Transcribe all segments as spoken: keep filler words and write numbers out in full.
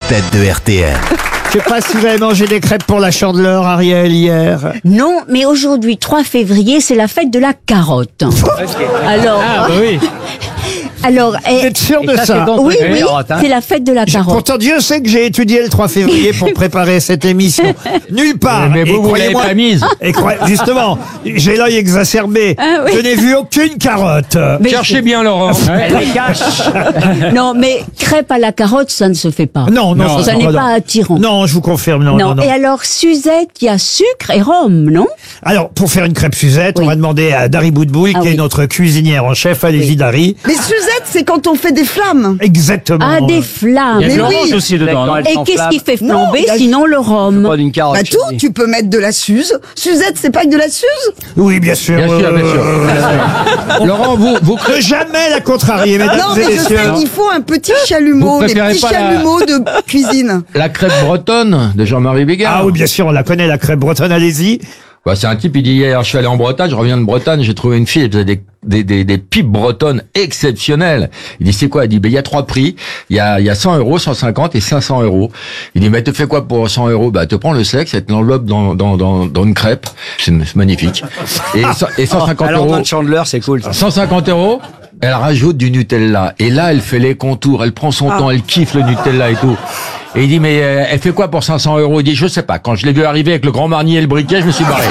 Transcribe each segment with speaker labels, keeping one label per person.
Speaker 1: têtes de R T L.
Speaker 2: Je sais pas si vous avez mangé des crêpes pour la Chandeleur, Ariel, hier.
Speaker 3: Non, mais aujourd'hui, trois février, c'est la fête de la carotte. Alors,
Speaker 4: Ah, bah oui.
Speaker 3: alors,
Speaker 2: Vous
Speaker 3: eh,
Speaker 2: êtes sûr de
Speaker 4: ça,
Speaker 2: ça?
Speaker 4: c'est ton
Speaker 3: oui,
Speaker 4: préféré,
Speaker 3: oui,
Speaker 4: carotte, hein.
Speaker 3: c'est la fête de la carotte.
Speaker 2: Pourtant, Dieu sait que j'ai étudié le trois février pour préparer cette émission. Nulle part.
Speaker 4: Mais
Speaker 2: Et
Speaker 4: vous, vous l'avez
Speaker 2: croyez-moi-
Speaker 4: pas mise.
Speaker 2: Et croyez- justement, j'ai l'œil exacerbé.
Speaker 3: Ah oui.
Speaker 2: Je n'ai vu aucune carotte.
Speaker 3: Mais
Speaker 4: Cherchez bien, Laurent. Elle les cache.
Speaker 3: Non, mais crêpe à la carotte, ça ne se fait pas.
Speaker 2: Non, non,
Speaker 4: Non.
Speaker 2: ça,
Speaker 3: Ça
Speaker 2: non,
Speaker 3: n'est
Speaker 2: non.
Speaker 3: pas attirant.
Speaker 2: Non, je vous confirme, non,
Speaker 3: Non.
Speaker 2: non, non.
Speaker 3: Et alors, Suzette, il y a sucre et rhum, non?
Speaker 2: Alors, pour faire une crêpe Suzette,
Speaker 3: Oui.
Speaker 2: on va demander à Dari Boudboul,
Speaker 3: Ah
Speaker 2: qui est
Speaker 3: oui.
Speaker 2: notre cuisinière en chef. Allez-y,
Speaker 3: Oui.
Speaker 2: Dari.
Speaker 5: Les Suzettes, c'est quand on fait des flammes.
Speaker 2: Exactement.
Speaker 3: Ah, des flammes.
Speaker 4: Il y a
Speaker 5: Mais
Speaker 4: de l'orange
Speaker 5: oui.
Speaker 4: aussi dedans. non
Speaker 3: Et qu'est-ce qui fait
Speaker 5: Non,
Speaker 3: flamber
Speaker 5: il y a-
Speaker 3: sinon le rhum?
Speaker 4: Pas d'une carotte.
Speaker 5: Bah tout, tu peux mettre de la Suze. Suzette, c'est pas que de la Suze.
Speaker 2: Oui, bien sûr.
Speaker 4: Bien sûr, bien sûr.
Speaker 2: Euh,
Speaker 4: Laurent, vous, vous,
Speaker 2: Ne jamais la contrarier, mesdames
Speaker 5: Non,
Speaker 2: et
Speaker 5: mais je
Speaker 2: messieurs.
Speaker 5: sais, il faut un petit chalumeau,
Speaker 4: Vous
Speaker 5: des
Speaker 4: préférez
Speaker 5: petits
Speaker 4: pas la-
Speaker 5: chalumeaux de cuisine.
Speaker 4: la crêpe bretonne de Jean-Marie Bigard.
Speaker 2: Ah oui, bien sûr, on la connaît, la crêpe bretonne, allez-y.
Speaker 4: Bah, c'est un type, il dit hier, je suis allé en Bretagne, je reviens de Bretagne, j'ai trouvé une fille, elle faisait des, des, des, des pipes bretonnes exceptionnelles. Il dit, c'est quoi? Il dit, ben, il y a trois prix. Il y a, il y a cent euros, cent cinquante et cinq cents euros. Il dit, mais tu fais quoi pour cent euros? Bah, te prends le sexe, et te l'enveloppe dans, dans, dans, dans une crêpe. C'est c'est magnifique. Et, cent- et cent cinquante euros.
Speaker 6: de Chandler, c'est cool. Ça.
Speaker 4: cent cinquante euros, elle rajoute du Nutella. Et là, elle fait les contours, elle prend son temps, elle kiffe le Nutella et tout. Et il dit, mais euh, elle fait quoi pour cinq cents euros? Il dit, je sais pas. Quand je l'ai vu arriver avec le grand marnier et le briquet, je me suis barré.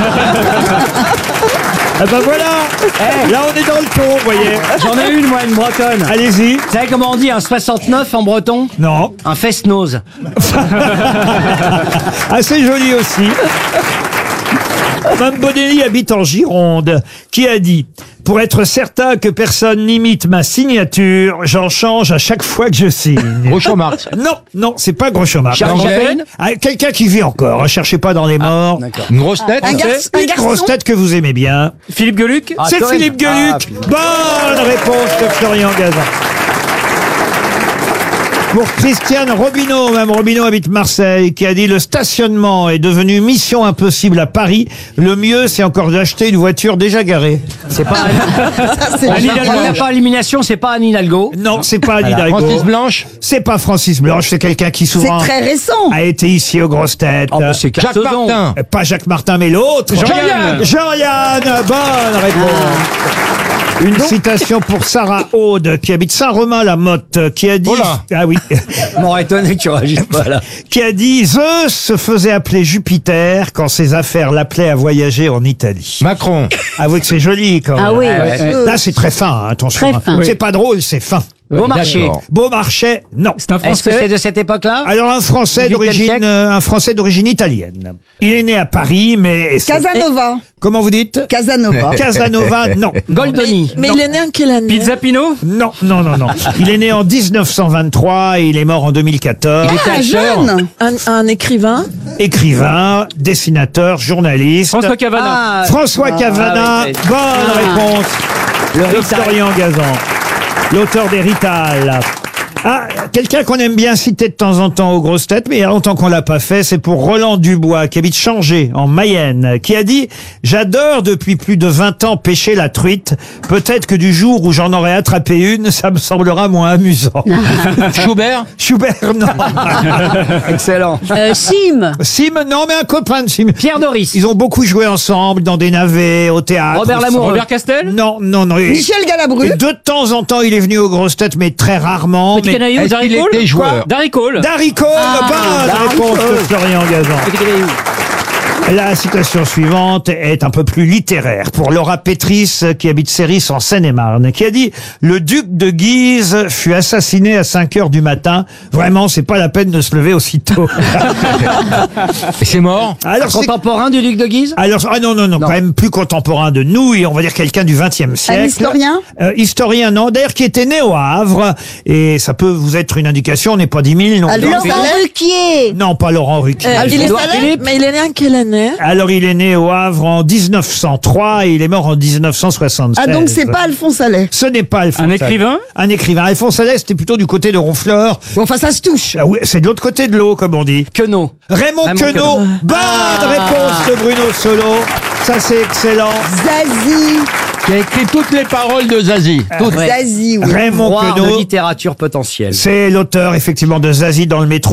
Speaker 2: Ah ben voilà. Là, on est dans le ton, vous voyez.
Speaker 6: J'en ai une, moi, une bretonne.
Speaker 2: Allez-y.
Speaker 6: Vous savez comment on dit un soixante-neuf en breton?
Speaker 2: Non.
Speaker 6: Un fest-nose.
Speaker 2: Assez joli aussi. Mme Bonelli habite en Gironde, qui a dit « Pour être certain que personne n'imite ma signature, j'en change à chaque fois que je signe.
Speaker 4: Groucho Marx. »
Speaker 2: Non, non, c'est pas Groucho Marx.
Speaker 6: Charles
Speaker 2: Non,
Speaker 6: Chaplin
Speaker 2: ah, quelqu'un qui vit encore, hein, cherchez pas dans les morts.
Speaker 6: D'accord.
Speaker 4: Une grosse tête.
Speaker 5: Un, garçon, un
Speaker 2: Une
Speaker 5: garçon.
Speaker 2: grosse tête que vous aimez bien.
Speaker 6: Philippe Gueluc?
Speaker 2: C'est
Speaker 6: Toen.
Speaker 2: Philippe Gueluc. Bonne réponse de Florian Gazan. Pour Christiane Robineau, même Robineau habite Marseille, qui a dit le stationnement est devenu mission impossible à Paris. Le mieux, c'est encore d'acheter une voiture déjà garée.
Speaker 6: C'est pas
Speaker 5: Ça, c'est
Speaker 6: Anne
Speaker 5: bien.
Speaker 6: Hidalgo. On n'a pas élimination, c'est pas Anne Hidalgo.
Speaker 2: Non, c'est pas Anne Hidalgo.
Speaker 4: Francis Blanche.
Speaker 2: C'est pas Francis Blanche, c'est quelqu'un qui
Speaker 5: C'est
Speaker 2: souvent
Speaker 5: très récent.
Speaker 2: a été ici aux grosses têtes.
Speaker 6: Oh, bah, c'est
Speaker 4: Jacques
Speaker 6: Cartezon.
Speaker 4: Martin.
Speaker 2: Euh, Pas Jacques Martin, mais l'autre.
Speaker 4: Jean-Yann.
Speaker 2: Jean-Yann, bonne réponse. Une citation pour Sarah Aude, qui habite Saint-Romain-la-Motte, qui a dit...
Speaker 4: Oh là.
Speaker 2: Ah oui.
Speaker 6: M'aurait étonné que tu réagisses pas là.
Speaker 2: Qui a dit Zeus se faisait appeler Jupiter quand ses affaires l'appelaient à voyager en Italie.
Speaker 4: Macron.
Speaker 2: Avouez que c'est joli quand même.
Speaker 3: Ah oui.
Speaker 5: Euh,
Speaker 2: Là, c'est très fin, hein, attention.
Speaker 3: Très fin.
Speaker 2: C'est pas drôle, c'est fin.
Speaker 6: Beaumarchais.
Speaker 4: D'accord.
Speaker 2: Beaumarchais, non.
Speaker 6: C'est un Est-ce que c'est de cette époque-là?
Speaker 2: Alors un Français
Speaker 6: dix-huitième
Speaker 2: d'origine,
Speaker 6: siècle
Speaker 2: euh, un Français d'origine italienne. Il est né à Paris, mais c'est-
Speaker 5: Casanova.
Speaker 2: comment vous dites
Speaker 5: Casanova.
Speaker 2: Casanova, non.
Speaker 6: Goldoni.
Speaker 7: Mais il est né en quelle année?
Speaker 6: Pizza Pino?
Speaker 2: Non, non, non, non. Il est né en dix-neuf cent vingt-trois et il est mort en deux mille quatorze.
Speaker 5: Ah, jeune.
Speaker 7: Un, un écrivain?
Speaker 2: Écrivain, dessinateur, journaliste.
Speaker 6: François Cavana.
Speaker 5: Ah,
Speaker 2: François Cavana,
Speaker 6: ah oui, c'est-
Speaker 2: bonne
Speaker 3: Ah.
Speaker 2: réponse
Speaker 6: Le
Speaker 2: de
Speaker 6: Rital.
Speaker 2: Florian Gazan, l'auteur des Rital. Ah, quelqu'un qu'on aime bien citer de temps en temps aux grosses têtes, mais il y a longtemps qu'on l'a pas fait, c'est pour Roland Dubois, qui habite Changé, en Mayenne, qui a dit « J'adore depuis plus de vingt ans pêcher la truite. Peut-être que du jour où j'en aurai attrapé une, ça me semblera moins amusant.
Speaker 4: Schubert. »
Speaker 2: Schubert, non.
Speaker 6: Excellent.
Speaker 3: Euh, Sim.
Speaker 2: Sim, non, mais un copain de Sim.
Speaker 6: Pierre Doris.
Speaker 2: Ils ont beaucoup joué ensemble dans des navets, au théâtre.
Speaker 6: Robert Lamoureux.
Speaker 2: Robert
Speaker 6: Castel.
Speaker 2: Non, non, non. il-
Speaker 5: Michel Galabru.
Speaker 2: De temps en temps, il est venu aux grosses têtes, mais très rarement. Mais...
Speaker 4: Est-ce qu'il était joueur?
Speaker 6: Darry Cole.
Speaker 2: Darry Cole,
Speaker 3: Ah,
Speaker 2: bonne
Speaker 5: Darry
Speaker 2: réponse de
Speaker 5: Cole.
Speaker 2: Florian Gazan. La citation suivante est un peu plus littéraire pour Laura Pétris, qui habite Séris en Seine-et-Marne, qui a dit « Le duc de Guise fut assassiné à cinq heures du matin. Vraiment, c'est pas la peine de se lever aussitôt.
Speaker 4: Et c'est mort. »
Speaker 2: Alors, c'est-
Speaker 6: Contemporain du duc de Guise?
Speaker 2: alors, ah non, non, non, quand même plus contemporain de nous, et on va dire quelqu'un du vingtième siècle.
Speaker 5: Un historien.
Speaker 2: Euh, historien, non, d'ailleurs, qui était né au Havre, et ça peut vous être une indication, on n'est pas dix mille non plus.
Speaker 5: Alphonse
Speaker 3: Laurent
Speaker 5: Allais.
Speaker 3: Ruquier.
Speaker 2: Non, pas Laurent Ruquier.
Speaker 7: Euh, il est
Speaker 6: Édouard
Speaker 7: allé-
Speaker 6: Philippe.
Speaker 7: Mais il est né en quelle année?
Speaker 2: Alors, il est né au Havre en dix-neuf cent trois et il est mort en dix-neuf cent soixante-seize.
Speaker 5: Ah, donc c'est pas Alphonse Allais.
Speaker 2: Ce n'est pas Alphonse
Speaker 6: Un
Speaker 2: Allais.
Speaker 6: écrivain?
Speaker 2: Un écrivain. Alphonse Allais, c'était plutôt du côté de Ronfleur.
Speaker 5: Bon, enfin, ça se touche.
Speaker 2: Ah oui, c'est de l'autre côté de l'eau, comme on dit.
Speaker 6: Queneau.
Speaker 2: Raymond
Speaker 6: Raymond
Speaker 2: Queneau.
Speaker 6: Queneau.
Speaker 2: Bonne réponse de Bruno Solo. Ça, c'est excellent.
Speaker 5: Zazie.
Speaker 4: Qui a écrit toutes les paroles de Zazie. Toutes.
Speaker 6: Ouais.
Speaker 5: Zazie, oui.
Speaker 2: Raymond
Speaker 6: Roi
Speaker 2: Queneau.
Speaker 6: de littérature potentielle.
Speaker 2: C'est l'auteur, effectivement, de Zazie dans le métro.